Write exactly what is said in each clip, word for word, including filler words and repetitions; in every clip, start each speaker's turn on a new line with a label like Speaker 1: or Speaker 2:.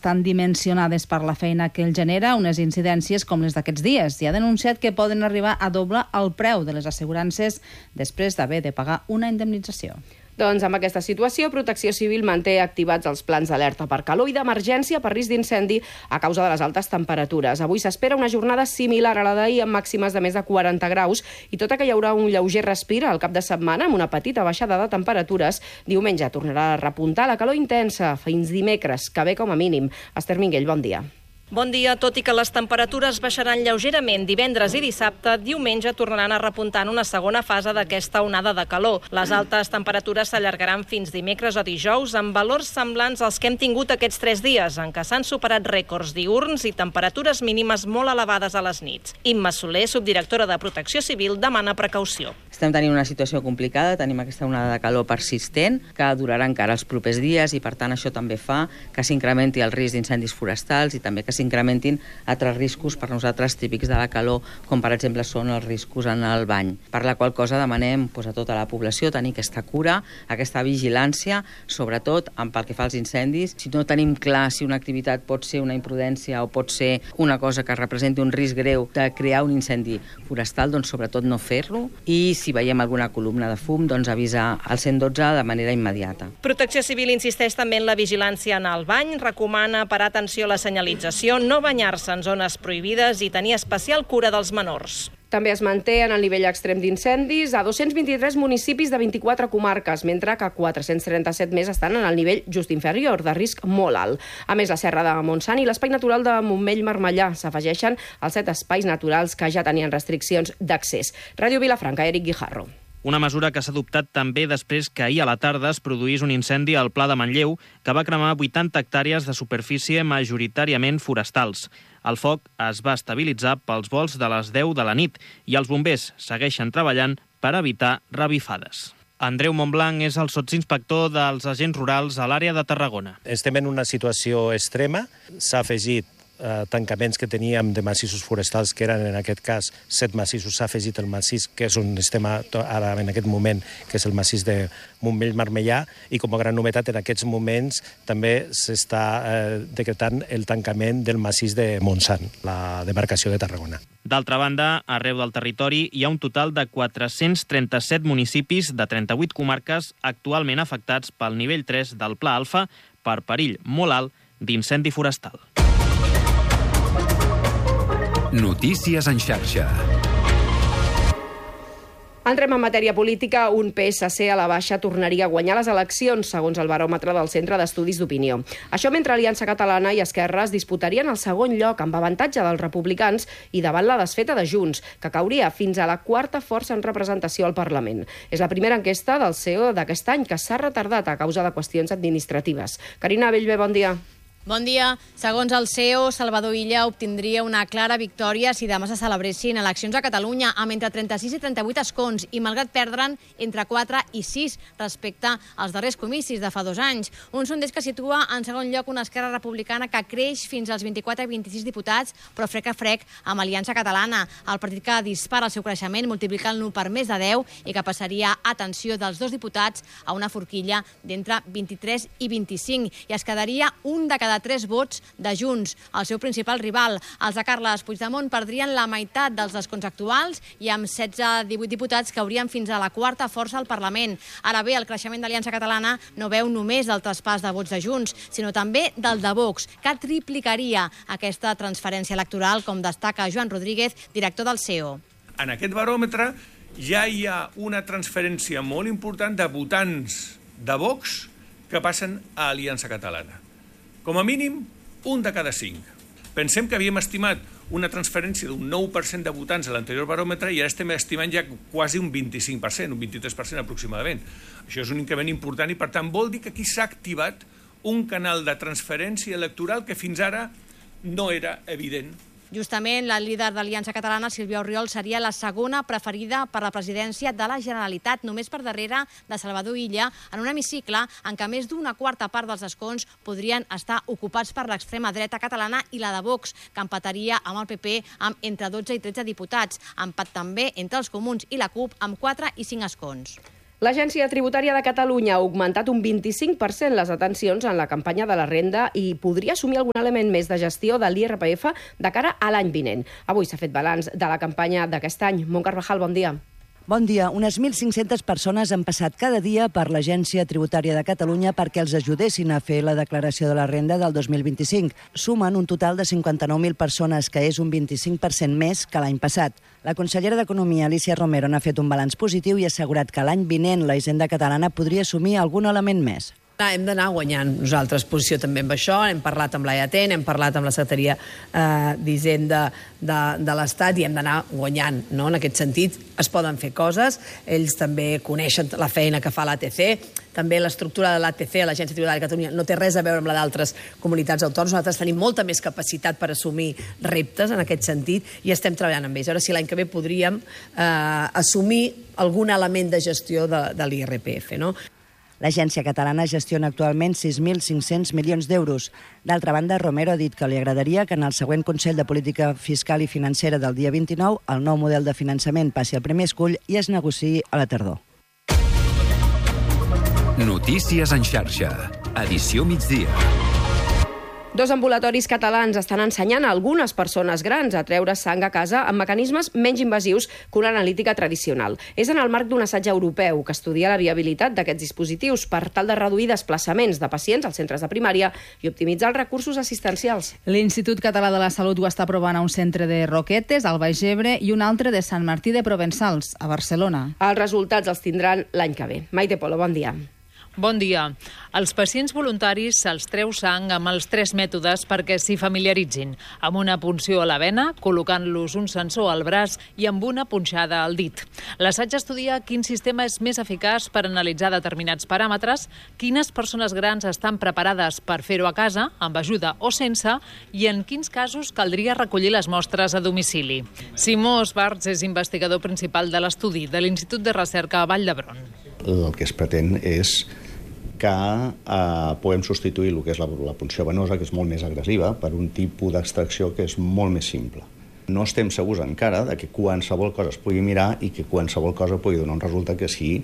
Speaker 1: estan dimensionades per la feina que el genera, unes incidències com les d'aquests dies, i ha denunciat que poden arribar a doblar el preu de les assegurances després d'haver de pagar una indemnització.
Speaker 2: Doncs amb aquesta situació, Protecció Civil manté activats els plans d'alerta per calor i d'emergència per risc d'incendi a causa de les altes temperatures. Avui s'espera una jornada similar a la d'ahir amb màximes de més de quaranta graus i tot i que hi haurà un lleuger respir al cap de setmana amb una petita baixada de temperatures, diumenge tornarà a repuntar la calor intensa fins dimecres, que ve com a mínim. Esther Minguell, bon dia.
Speaker 3: Bon dia. Tot i que les temperatures baixaran lleugerament divendres i dissabte, diumenge tornaran a repuntar en una segona fase d'aquesta onada de calor. Les altes temperatures s'allargaran fins dimecres o dijous amb valors semblants als que hem tingut aquests tres dies, en què s'han superat rècords diürns i temperatures mínimes molt elevades a les nits. Imma Soler, subdirectora de Protecció Civil, demana precaució.
Speaker 4: Estem tenint una situació complicada, tenim aquesta onada de calor persistent que durarà encara els propers dies i per tant això també fa que s'incrementi el risc d'incendis forestals i també que s'incrementin altres riscos per nosaltres típics de la calor, com per exemple són els riscos en el bany. Per la qual cosa demanem pues, a tota la població tenir aquesta cura, aquesta vigilància, sobretot pel que fa als incendis. Si no tenim clar si una activitat pot ser una imprudència o pot ser una cosa que representi un risc greu de crear un incendi forestal, doncs sobretot no fer-lo, i si veiem alguna columna de fum, doncs avisar al cent dotze de manera immediata.
Speaker 3: Protecció Civil insisteix també en la vigilància en el bany, recomana parar atenció a la senyalització, no banyar-se en zones prohibides i tenir especial cura dels menors.
Speaker 2: També es manté en el nivell extrem d'incendis a dos-cents vint-i-tres municipis de vint-i-quatre comarques, mentre que quatre-cents trenta-set més estan en el nivell just inferior, de risc molt alt. A més, la Serra de Montsant i l'Espai Natural de Montmell-Marmellà s'afegeixen als set espais naturals que ja tenien restriccions d'accés. Ràdio Vilafranca, Eric Guijarro.
Speaker 5: Una mesura que s'ha adoptat també després que ahir a la tarda es produís un incendi al Pla de Manlleu que va cremar vuitanta hectàrees de superfície majoritàriament forestals. El foc es va estabilitzar pels volts de les deu de la nit i els bombers segueixen treballant per evitar revifades. Andreu Montblanc és el sotsinspector dels agents rurals a l'àrea de Tarragona.
Speaker 6: Estem en una situació extrema. S'ha afegit Eh, tancaments que teníem de massissos forestals, que eren en aquest cas set massissos, s'ha afegit el massís, que és on estem ara en aquest moment, que és el massís de Montmell-Marmellà, i com a gran novetat en aquests moments també s'està eh, decretant el tancament del massís de Montsant, la demarcació de Tarragona.
Speaker 5: D'altra banda, arreu del territori hi ha un total de quatre-cents trenta-set municipis de trenta-vuit comarques actualment afectats pel nivell tres del Pla Alfa per perill molt alt d'incendi forestal.
Speaker 7: Notícies en xarxa.
Speaker 2: Entrem en matèria política. Un P S C a la baixa tornaria a guanyar les eleccions, segons el baròmetre del Centre d'Estudis d'Opinió. Això mentre Aliança Catalana i Esquerra es disputarien el segon lloc amb avantatge dels republicans i davant la desfeta de Junts, que cauria fins a la quarta força en representació al Parlament. És la primera enquesta del C E O d'aquest any que s'ha retardat a causa de qüestions administratives. Carina Bellver, bon dia.
Speaker 8: Bon dia. Segons el C E O, Salvador Illa obtindria una clara victòria si demà se celebressin eleccions a Catalunya amb entre trenta-sis i trenta-vuit escons i malgrat perdre'n entre quatre i sis respecte als darrers comicis de fa dos anys. Un sondeix que situa en segon lloc una Esquerra Republicana que creix fins als vint-i-quatre i vint-i-sis diputats, però frec a frec amb Aliança Catalana, el partit que dispara el seu creixement multiplicant-lo per més de deu i que passaria, atenció, dels dos diputats a una forquilla d'entre vint-i-tres i vint-i-cinc i es quedaria un de cada tres vots de Junts, el seu principal rival. Els de Carles Puigdemont perdrien la meitat dels escons actuals i amb setze a divuit diputats caurien fins a la quarta força al Parlament. Ara bé, el creixement d'Aliança Catalana no veu només del traspàs de vots de Junts, sinó també del de Vox, que triplicaria aquesta transferència electoral, com destaca Joan Rodríguez, director del C E O.
Speaker 9: En aquest baròmetre ja hi ha una transferència molt important de votants de Vox que passen a Aliança Catalana. Com a mínim, un de cada cinc. Pensem que havíem estimat una transferència d'un nou per cent de votants a l'anterior baròmetre i ara estem estimant ja quasi un vint-i-cinc per cent, un vint-i-tres per cent aproximadament. Això és un increment important i, per tant, vol dir que aquí s'ha activat un canal de transferència electoral que fins ara no era evident.
Speaker 8: Justament, la líder d'Aliança Catalana, Sílvia Orriol, seria la segona preferida per la presidència de la Generalitat, només per darrere de Salvador Illa, en un hemicicle en què més d'una quarta part dels escons podrien estar ocupats per l'extrema dreta catalana i la de Vox, que empataria amb el P P amb entre dotze i tretze diputats. Empat també entre els comuns i la CUP amb quatre i cinc escons.
Speaker 2: L'Agència Tributària de Catalunya ha augmentat un vint-i-cinc per cent les atencions en la campanya de la renda i podria assumir algun element més de gestió de l'I R P F de cara a l'any vinent. Avui s'ha fet balanç de la campanya d'aquest any. Mont Carvajal, bon dia.
Speaker 10: Bon dia. Unes mil cinc-centes persones han passat cada dia per l'Agència Tributària de Catalunya perquè els ajudessin a fer la declaració de la renda del dos mil vint-i-cinc. Sumen un total de cinquanta-nou mil persones, que és un vint-i-cinc per cent més que l'any passat. La consellera d'Economia, Alícia Romero, n'ha fet un balanç positiu i ha assegurat que l'any vinent la Hisenda catalana podria assumir algun element més.
Speaker 11: Hem d'anar guanyant nosaltres posició també amb això, hem parlat amb l'A E T, hem parlat amb la Secretaria eh, d'Hisenda de, de l'Estat i hem d'anar guanyant, no? En aquest sentit es poden fer coses, ells també coneixen la feina que fa l'A T C, també l'estructura de l'A T C, l'Agència Tributària de Catalunya, no té res a veure amb la d'altres comunitats autònomes, nosaltres tenim molta més capacitat per assumir reptes en aquest sentit i estem treballant amb ells. Ara, si l'any que ve podríem eh, assumir algun element de gestió de, de l'I R P F, no?
Speaker 10: L'agència catalana gestiona actualment sis mil cinc-cents milions d'euros. D'altra banda, Romero ha dit que li agradaria que en el següent Consell de Política Fiscal i Financera del dia vint-i-nou el nou model de finançament passi al primer escull i es negociï a la tardor.
Speaker 7: Notícies en xarxa. Edició migdia.
Speaker 2: Dos ambulatoris catalans estan ensenyant a algunes persones grans a treure sang a casa amb mecanismes menys invasius que una analítica tradicional. És en el marc d'un assaig europeu que estudia la viabilitat d'aquests dispositius per tal de reduir desplaçaments de pacients als centres de primària i optimitzar els recursos assistencials.
Speaker 1: L'Institut Català de la Salut ho està provant a un centre de Roquetes, al Baix Ebre, i un altre de Sant Martí de Provençals, a Barcelona.
Speaker 2: Els resultats els tindran l'any que ve. Maite Polo, bon dia.
Speaker 12: Bon dia. Als pacients voluntaris se'ls treu sang amb els tres mètodes perquè s'hi familiaritzin, amb una punció a la vena, col·locant-los un sensor al braç i amb una punxada al dit. L'assaig estudia quin sistema és més eficaç per analitzar determinats paràmetres, quines persones grans estan preparades per fer-ho a casa, amb ajuda o sense, i en quins casos caldria recollir les mostres a domicili. Simó Esbarts és investigador principal de l'estudi de l'Institut de Recerca a Vall d'Hebron.
Speaker 13: El que es pretén és que eh, podem substituir el que és la, la punció venosa, que és molt més agressiva, per un tipus d'extracció que és molt més simple. No estem segurs encara de que qualsevol cosa es pugui mirar i que qualsevol cosa pugui donar un resultat que sigui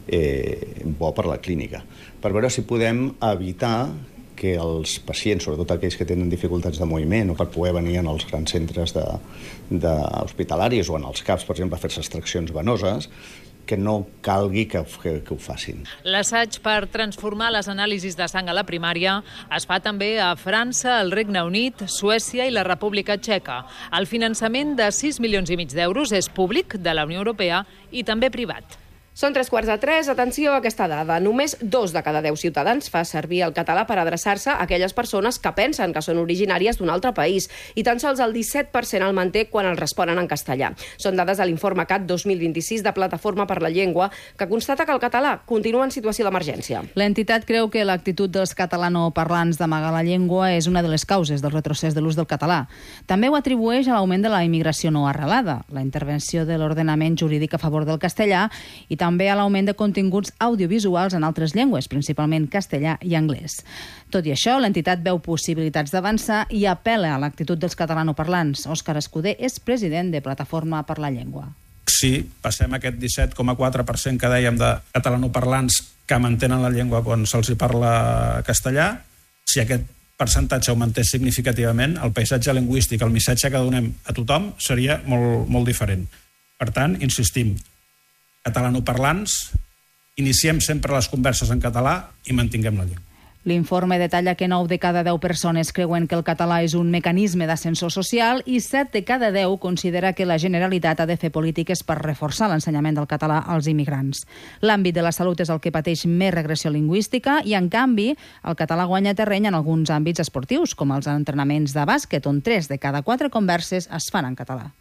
Speaker 13: eh, bo per la clínica. Per veure si podem evitar que els pacients, sobretot aquells que tenen dificultats de moviment o per poder venir en els grans centres de, de hospitalaris o en els CAPs, per exemple, a fer-se extraccions venoses, que no calgui que, que, que ho facin.
Speaker 12: L'assaig per transformar les anàlisis de sang a la primària es fa també a França, el Regne Unit, Suècia i la República Txeca. El finançament de sis milions i mig d'euros és públic, de la Unió Europea, i també privat.
Speaker 2: Són tres quarts de tres. Atenció a aquesta dada. Només dos de cada deu ciutadans fa servir el català per adreçar-se a aquelles persones que pensen que són originàries d'un altre país i tan sols el disset per cent el manté quan el responen en castellà. Són dades de l'informe C A T dos mil vint-i-sis de Plataforma per la Llengua, que constata que el català continua en situació d'emergència.
Speaker 1: L'entitat creu que l'actitud dels catalanoparlants d'amagar la llengua és una de les causes del retrocés de l'ús del català. També ho atribueix a l'augment de la immigració no arrelada, la intervenció de l'ordenament jurídic a favor del castellà i també a l'augment de continguts audiovisuals en altres llengües, principalment castellà i anglès. Tot i això, l'entitat veu possibilitats d'avançar i apel·la a l'actitud dels catalanoparlants. Òscar Escudé és president de Plataforma per la Llengua.
Speaker 14: Si passem aquest disset coma quatre per cent que dèiem de catalanoparlants que mantenen la llengua quan se'ls hi parla castellà, si aquest percentatge augmentés significativament, el paisatge lingüístic, el missatge que donem a tothom seria molt, molt diferent. Per tant, insistim, catalanoparlants, iniciem sempre les converses en català i mantinguem la llengua.
Speaker 1: L'informe detalla que nou de cada deu persones creuen que el català és un mecanisme d'ascensor social i set de cada deu considera que la Generalitat ha de fer polítiques per reforçar l'ensenyament del català als immigrants. L'àmbit de la salut és el que pateix més regressió lingüística i, en canvi, el català guanya terreny en alguns àmbits esportius, com els entrenaments de bàsquet, on tres de cada quatre converses es fan en català.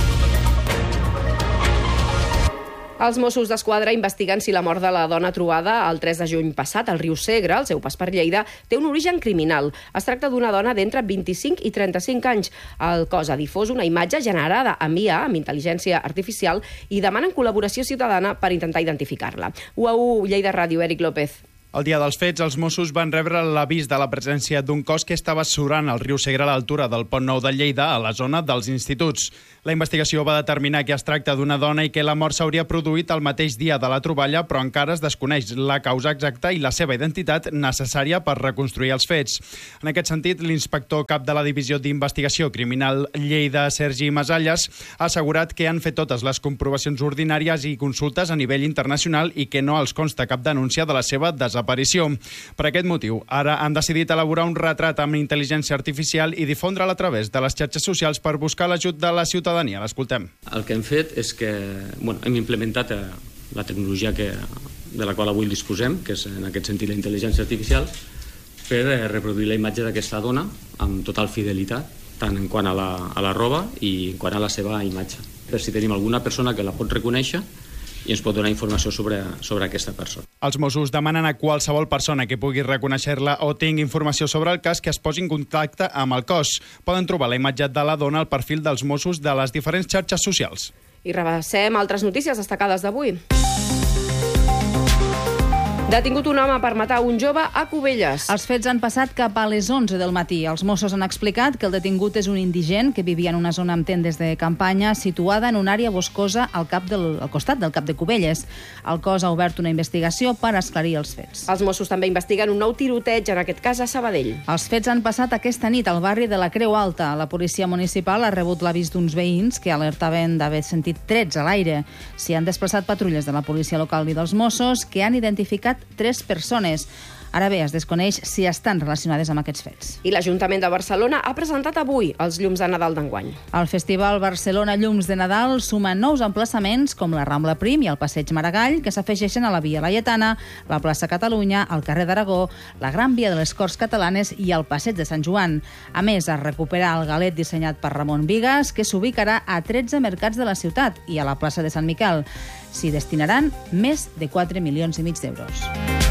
Speaker 2: Els Mossos d'Esquadra investiguen si la mort de la dona trobada el tres de juny passat al riu Segre, al seu pas per Lleida, té un origen criminal. Es tracta d'una dona d'entre vint-i-cinc i trenta-cinc anys. El cos ha difós una imatge generada amb I A, amb intel·ligència artificial, i demanen col·laboració ciutadana per intentar identificar-la. U A U, Lleida Ràdio, Eric López.
Speaker 15: El dia dels fets, els Mossos van rebre l'avís de la presència d'un cos que estava surant al riu Segre a l'altura del Pont Nou de Lleida, a la zona dels instituts. La investigació va determinar que es tracta d'una dona i que la mort s'hauria produït el mateix dia de la troballa, però encara es desconeix la causa exacta i la seva identitat necessària per reconstruir els fets. En aquest sentit, l'inspector cap de la Divisió d'Investigació Criminal Lleida, Sergi Masalles, ha assegurat que han fet totes les comprovacions ordinàries i consultes a nivell internacional i que no els consta cap denúncia de la seva desaparició. Aparició. Per aquest motiu, ara han decidit elaborar un retrat amb intel·ligència artificial i difondre'l a través de les xarxes socials per buscar l'ajut de la ciutadania. L'escoltem.
Speaker 16: El que hem fet és que bueno, hem implementat la tecnologia que, de la qual avui disposem, que és en aquest sentit la intel·ligència artificial, per reproduir la imatge d'aquesta dona amb total fidelitat, tant en quant a la, a la roba i en quant a la seva imatge. Per si tenim alguna persona que la pot reconèixer i ens pot donar informació sobre, sobre aquesta persona.
Speaker 15: Els Mossos demanen a qualsevol persona que pugui reconèixer-la o tingui informació sobre el cas que es posi en contacte amb el cos. Poden trobar la imatge de la dona al perfil dels Mossos de les diferents xarxes socials.
Speaker 2: I repassem altres notícies destacades d'avui. Detingut un home per matar un jove a Cubelles.
Speaker 1: Els fets han passat cap a les onze del matí. Els Mossos han explicat que el detingut és un indigent que vivia en una zona amb tendes de campanya situada en una àrea boscosa al, cap del, al costat del cap de Cubelles. El cos ha obert una investigació per esclarir els fets.
Speaker 2: Els Mossos també investiguen un nou tiroteig, en aquest cas a Sabadell.
Speaker 1: Els fets han passat aquesta nit al barri de la Creu Alta. La policia municipal ha rebut l'avís d'uns veïns que alertaven d'haver sentit trets a l'aire. S'hi han desplaçat patrulles de la policia local i dels Mossos que han identificat tres persones. Ara bé, es desconeix si estan relacionades amb aquests fets.
Speaker 2: I l'Ajuntament de Barcelona ha presentat avui els llums de Nadal d'enguany.
Speaker 1: El Festival Barcelona Llums de Nadal suma nous emplaçaments com la Rambla Prim i el Passeig Maragall, que s'afegeixen a la Via Laietana, la plaça Catalunya, el carrer d'Aragó, la Gran Via de les Corts Catalanes i el Passeig de Sant Joan. A més, es recupera el galet dissenyat per Ramon Vigas, que s'ubicarà a tretze mercats de la ciutat i a la plaça de Sant Miquel. S'hi destinaran més de quatre milions i mig d'euros.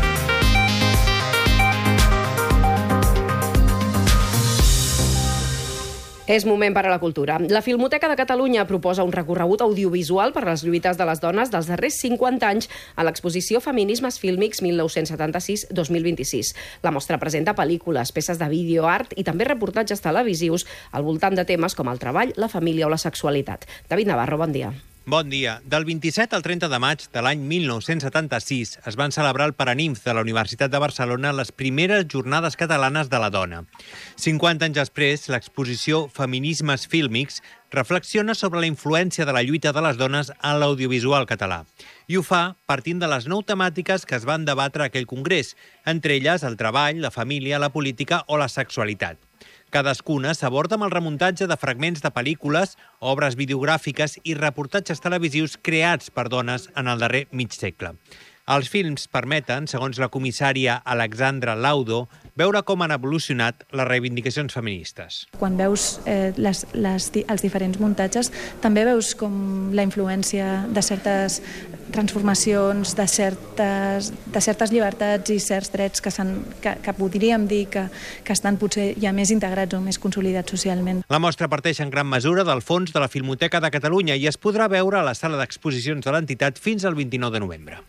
Speaker 2: És moment per a la cultura. La Filmoteca de Catalunya proposa un recorregut audiovisual per les lluites de les dones dels darrers cinquanta anys a l'exposició Feminismes Fílmics mil nou-cents setanta-sis dos mil vint-i-sis. La mostra presenta pel·lícules, peces de vídeo, art i també reportatges televisius al voltant de temes com el treball, la família o la sexualitat. David Navarro, bon dia.
Speaker 17: Bon dia. Del vint-i-set al trenta de maig de l'any mil nou-cents setanta-sis es van celebrar al Paranimf de la Universitat de Barcelona les primeres jornades catalanes de la dona. cinquanta anys després, l'exposició Feminismes Fílmics reflexiona sobre la influència de la lluita de les dones en l'audiovisual català. I ho fa partint de les nou temàtiques que es van debatre a aquell congrés, entre elles el treball, la família, la política o la sexualitat. Cadascuna s'aborda amb el remuntatge de fragments de pel·lícules, obres videogràfiques i reportatges televisius creats per dones en el darrer mig segle. Els films permeten, segons la comissària Alexandra Laudo, veure com han evolucionat les reivindicacions feministes.
Speaker 18: Quan veus eh, les, les, els diferents muntatges, també veus com la influència de certes transformacions, de certes, de certes llibertats i certs drets que, que, que podríem dir que, que estan potser ja més integrats o més consolidats socialment.
Speaker 17: La mostra parteix en gran mesura del fons de la Filmoteca de Catalunya i es podrà veure a la sala d'exposicions de l'entitat fins al vint-i-nou de novembre.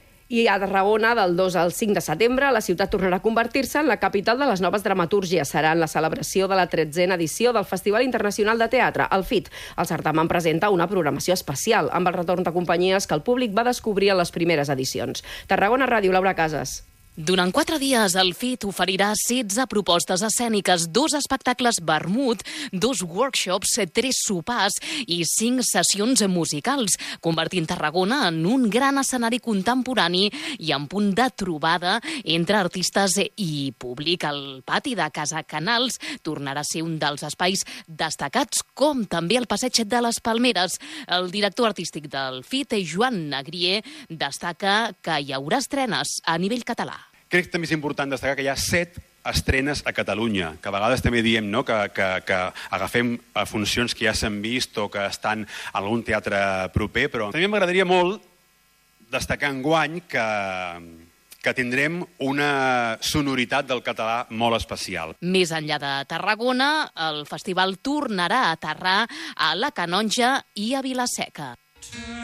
Speaker 2: I a Tarragona, del dos al cinc de setembre, la ciutat tornarà a convertir-se en la capital de les noves dramatúrgies. Serà en la celebració de la tretzena edició del Festival Internacional de Teatre, el F I T. El certamen presenta una programació especial, amb el retorn de companyies que el públic va descobrir en les primeres edicions. Tarragona Ràdio, Laura Casas.
Speaker 19: Durant quatre dies, el F I T oferirà setze propostes escèniques, dos espectacles vermut, dos workshops, tres sopars i cinc sessions musicals, convertint Tarragona en un gran escenari contemporani i en punt de trobada entre artistes i públic. El pati de Casa Canals tornarà a ser un dels espais destacats, com també el Passeig de les Palmeres. El director artístic del F I T, Joan Negrier, destaca que hi haurà estrenes a nivell català.
Speaker 20: Crec que també és important destacar que hi ha set estrenes a Catalunya, que a vegades també diem no? que, que, que agafem funcions que ja s'han vist o que estan a algun teatre proper, però també m'agradaria molt destacar enguany que, que tindrem una sonoritat del català molt especial.
Speaker 19: Més enllà de Tarragona, el festival tornarà a aterrar a la Canonja i a Vila-seca.